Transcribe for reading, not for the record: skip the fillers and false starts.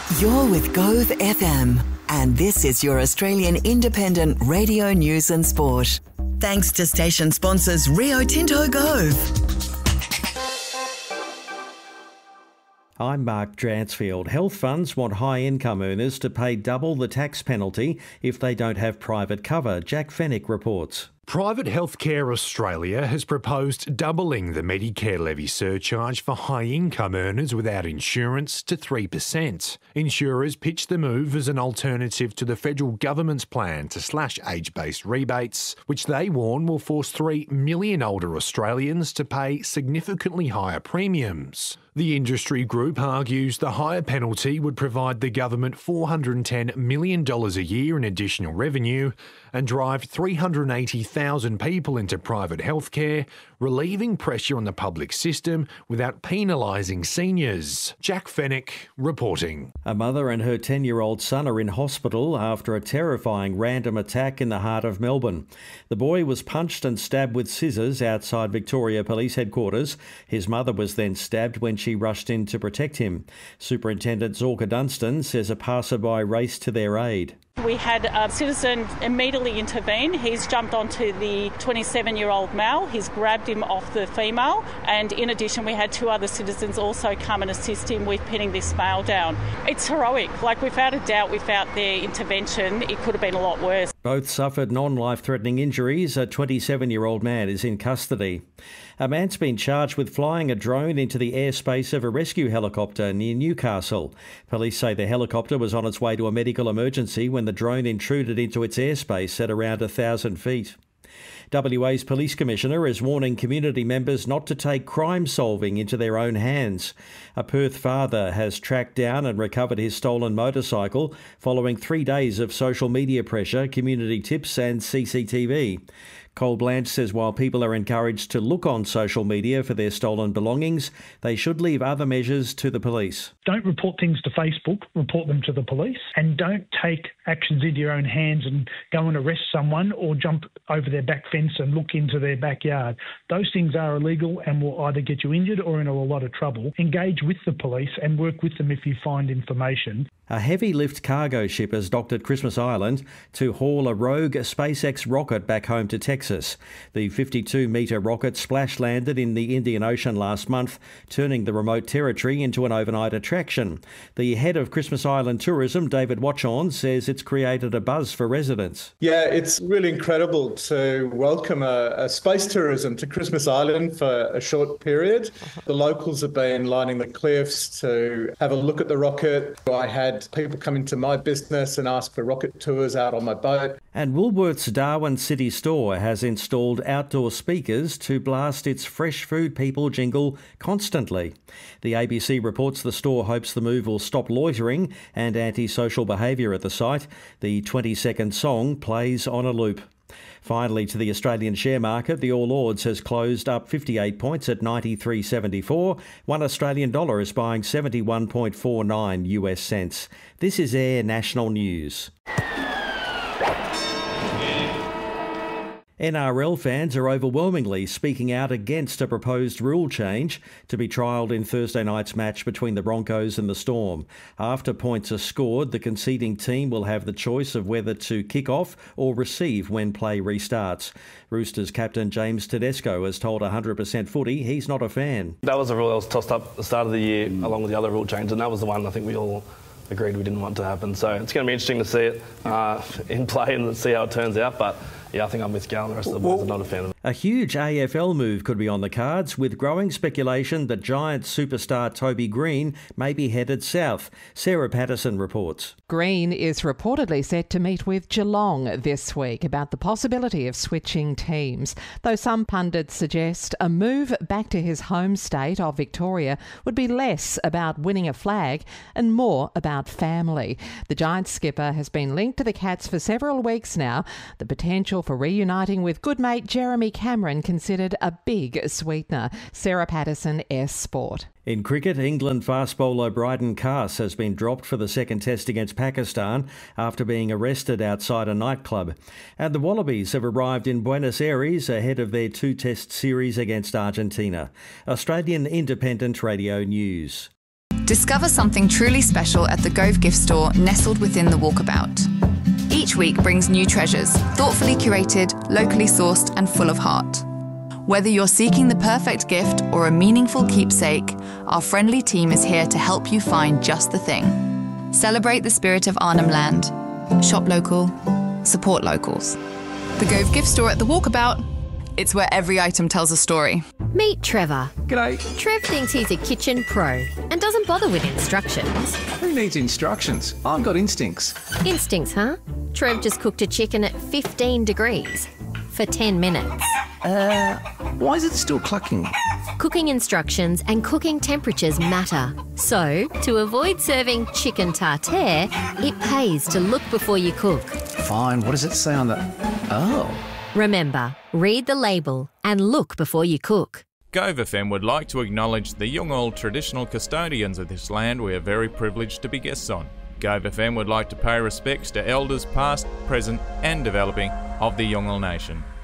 You're with Gove FM, and this is your Australian independent radio news and sport. Thanks to station sponsors Rio Tinto Gove. I'm Mark Dransfield. Health funds want high-income earners to pay double the tax penalty if they don't have private cover. Jack Fennick reports. Private Healthcare Australia has proposed doubling the Medicare levy surcharge for high-income earners without insurance to 3%. Insurers pitch the move as an alternative to the federal government's plan to slash age-based rebates, which they warn will force 3 million older Australians to pay significantly higher premiums. The industry group argues the higher penalty would provide the government $410 million a year in additional revenue and drive 380,000 people into private healthcare, relieving pressure on the public system without penalising seniors. Jack Fennick reporting. A mother and her 10-year-old son are in hospital after a terrifying random attack in the heart of Melbourne. The boy was punched and stabbed with scissors outside Victoria Police Headquarters. His mother was then stabbed when she rushed in to protect him. Superintendent Zorka Dunstan says a passerby raced to their aid. We had a citizen immediately intervene. He's jumped onto the 27-year-old male. He's grabbed him off the female. And in addition, we had 2 other citizens also come and assist him with pinning this male down. It's heroic. Without a doubt, without their intervention, it could have been a lot worse. Both suffered non-life-threatening injuries. A 27-year-old man is in custody. A man's been charged with flying a drone into the airspace of a rescue helicopter near Newcastle. Police say the helicopter was on its way to a medical emergency when the drone intruded into its airspace at around 1,000 feet. WA's Police Commissioner is warning community members not to take crime solving into their own hands. A Perth father has tracked down and recovered his stolen motorcycle following 3 days of social media pressure, community tips and CCTV. Cole Blanche says while people are encouraged to look on social media for their stolen belongings, they should leave other measures to the police. Don't report things to Facebook, report them to the police, and don't take actions into your own hands and go and arrest someone or jump over their back fence and look into their backyard. Those things are illegal and will either get you injured or in a lot of trouble. Engage with the police and work with them if you find information. A heavy lift cargo ship has docked at Christmas Island to haul a rogue SpaceX rocket back home to Texas. The 52-metre rocket splash landed in the Indian Ocean last month, turning the remote territory into an overnight attraction. The head of Christmas Island Tourism, David Watchorn, says it's created a buzz for residents. Yeah, it's really incredible to welcome a space tourism to Christmas Island for a short period. The locals have been lining the cliffs to have a look at the rocket. I had people come into my business and ask for rocket tours out on my boat. And Woolworths Darwin City Store has installed outdoor speakers to blast its Fresh Food People jingle constantly. The ABC reports the store hopes the move will stop loitering and antisocial behaviour at the site. The 20-second song plays on a loop. Finally, to the Australian share market, the All Ords has closed up 58 points at 93.74. One Australian dollar is buying 71.49 US cents. This is Air National News. NRL fans are overwhelmingly speaking out against a proposed rule change to be trialled in Thursday night's match between the Broncos and the Storm. After points are scored, the conceding team will have the choice of whether to kick off or receive when play restarts. Roosters captain James Tedesco has told 100% Footy he's not a fan. That was a rule that was tossed up at the start of the year along with the other rule changes, and that was the one I think we all agreed we didn't want to happen. So it's going to be interesting to see it in play and see how it turns out. But yeah, I think I'm with Gal and the rest of the boys. I'm not a fan of it. A huge AFL move could be on the cards, with growing speculation that Giants superstar Toby Green may be headed south. Sarah Patterson reports. Green is reportedly set to meet with Geelong this week about the possibility of switching teams, though some pundits suggest a move back to his home state of Victoria would be less about winning a flag and more about family. The Giants skipper has been linked to the Cats for several weeks now. The potential for reuniting with good mate Jeremy Cameron considered a big sweetener. Sarah Patterson, S Sport. In cricket, England fast bowler Bryden Cass has been dropped for the second test against Pakistan after being arrested outside a nightclub. And the Wallabies have arrived in Buenos Aires ahead of their two-test series against Argentina. Australian Independent Radio News. Discover something truly special at the Gove gift store nestled within the Walkabout. Each week brings new treasures, thoughtfully curated, locally sourced and full of heart. Whether you're seeking the perfect gift or a meaningful keepsake, our friendly team is here to help you find just the thing. Celebrate the spirit of Arnhem Land. Shop local, support locals. The Gove gift store at the Walkabout. It's where every item tells a story. Meet Trevor. G'day. Trev thinks he's a kitchen pro and doesn't bother with instructions. Who needs instructions? I've got instincts. Instincts, huh? Trev just cooked a chicken at 15 degrees for 10 minutes. Why is it still clucking? Cooking instructions and cooking temperatures matter. So, to avoid serving chicken tartare, it pays to look before you cook. Fine, what does it say on the... Oh. Remember, read the label and look before you cook. Gove FM would like to acknowledge the Yolngu traditional custodians of this land we are very privileged to be guests on. Gove FM would like to pay respects to elders past, present and developing of the Yolngu Nation.